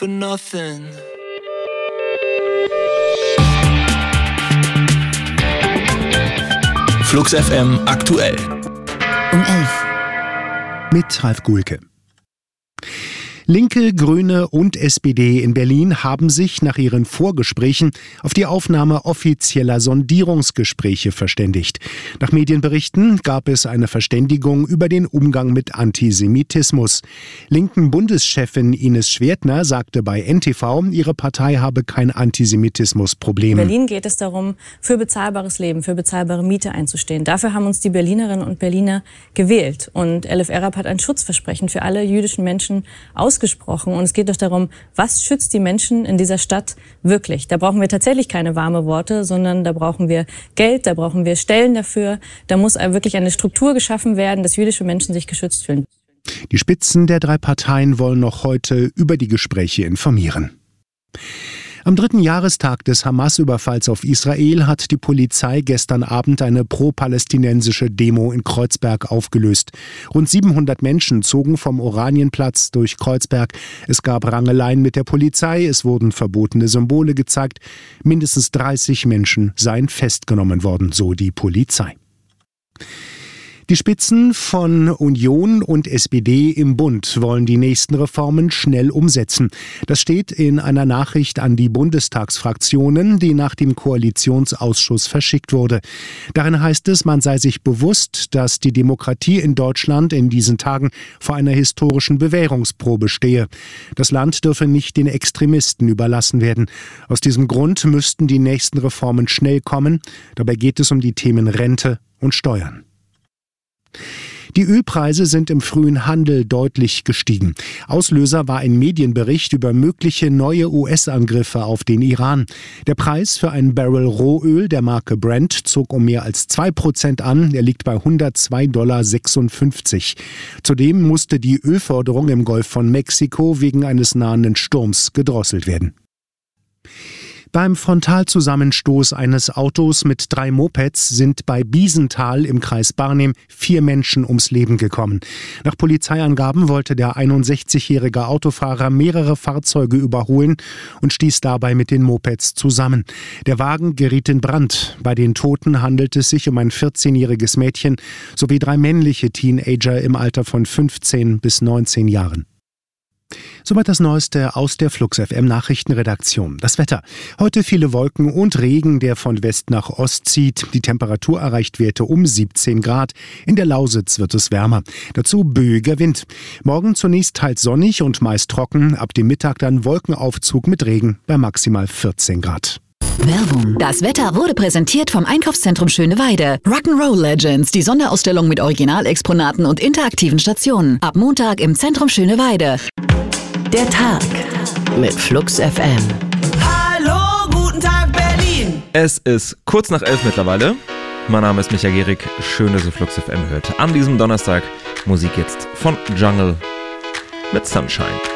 but nothing. Flux FM aktuell. Um 11. Mit Ralf Gulke. Linke, Grüne und SPD in Berlin haben sich nach ihren Vorgesprächen auf die Aufnahme offizieller Sondierungsgespräche verständigt. Nach Medienberichten gab es eine Verständigung über den Umgang mit Antisemitismus. Linken Bundeschefin Ines Schwertner sagte bei NTV, ihre Partei habe kein Antisemitismusproblem. In Berlin geht es darum, für bezahlbares Leben, für bezahlbare Miete einzustehen. Dafür haben uns die Berlinerinnen und Berliner gewählt. Und Elif Erab hat ein Schutzversprechen für alle jüdischen Menschen ausgesprochen. Und es geht doch darum, was schützt die Menschen in dieser Stadt wirklich? Da brauchen wir tatsächlich keine warmen Worte, sondern da brauchen wir Geld, da brauchen wir Stellen dafür. Da muss wirklich eine Struktur geschaffen werden, dass jüdische Menschen sich geschützt fühlen. Die Spitzen der 3 Parteien wollen noch heute über die Gespräche informieren. Am 3. Jahrestag des Hamas-Überfalls auf Israel hat die Polizei gestern Abend eine pro-palästinensische Demo in Kreuzberg aufgelöst. Rund 700 Menschen zogen vom Oranienplatz durch Kreuzberg. Es gab Rangeleien mit der Polizei, es wurden verbotene Symbole gezeigt. Mindestens 30 Menschen seien festgenommen worden, so die Polizei. Die Spitzen von Union und SPD im Bund wollen die nächsten Reformen schnell umsetzen. Das steht in einer Nachricht an die Bundestagsfraktionen, die nach dem Koalitionsausschuss verschickt wurde. Darin heißt es, man sei sich bewusst, dass die Demokratie in Deutschland in diesen Tagen vor einer historischen Bewährungsprobe stehe. Das Land dürfe nicht den Extremisten überlassen werden. Aus diesem Grund müssten die nächsten Reformen schnell kommen. Dabei geht es um die Themen Rente und Steuern. Die Ölpreise sind im frühen Handel deutlich gestiegen. Auslöser war ein Medienbericht über mögliche neue US-Angriffe auf den Iran. Der Preis für einen Barrel Rohöl der Marke Brent zog um mehr als 2% an. Er liegt bei $102,56. Zudem musste die Ölförderung im Golf von Mexiko wegen eines nahenden Sturms gedrosselt werden. Beim Frontalzusammenstoß eines Autos mit 3 Mopeds sind bei Biesenthal im Kreis Barnim 4 Menschen ums Leben gekommen. Nach Polizeiangaben wollte der 61-jährige Autofahrer mehrere Fahrzeuge überholen und stieß dabei mit den Mopeds zusammen. Der Wagen geriet in Brand. Bei den Toten handelt es sich um ein 14-jähriges Mädchen sowie 3 männliche Teenager im Alter von 15 bis 19 Jahren. Soweit das Neueste aus der Flux FM Nachrichtenredaktion. Das Wetter. Heute viele Wolken und Regen, der von West nach Ost zieht. Die Temperatur erreicht Werte um 17 Grad. In der Lausitz wird es wärmer. Dazu böiger Wind. Morgen zunächst teils sonnig und meist trocken. Ab dem Mittag dann Wolkenaufzug mit Regen bei maximal 14 Grad. Werbung. Das Wetter wurde präsentiert vom Einkaufszentrum Schöneweide. Rock'n'Roll Legends, die Sonderausstellung mit Originalexponaten und interaktiven Stationen. Ab Montag im Zentrum Schöneweide. Der Tag mit Flux FM. Hallo, guten Tag Berlin! Es ist kurz nach 11 mittlerweile. Mein Name ist Micha Gehrig. Schön, dass ihr Flux FM hört. An diesem Donnerstag Musik jetzt von Jungle mit Sunshine.